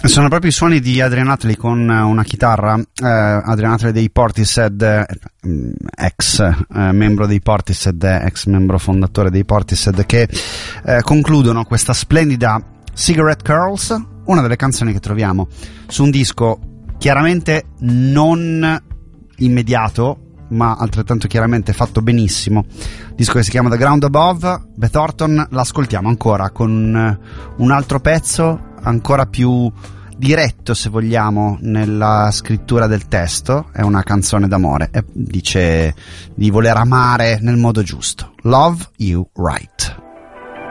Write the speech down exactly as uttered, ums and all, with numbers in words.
Sono proprio i suoni di Adrian Atley con una chitarra, eh, Adrian Atley dei Portishead, eh, ex eh, membro dei Portishead, ex membro fondatore dei Portishead, che eh, concludono questa splendida Cigarette Curls, una delle canzoni che troviamo su un disco chiaramente non immediato, ma altrettanto chiaramente fatto benissimo, disco che si chiama The Ground Above. Beth Orton l'ascoltiamo ancora con un altro pezzo ancora più diretto, se vogliamo, nella scrittura del testo. È una canzone d'amore e dice di voler amare nel modo giusto. Love You Right.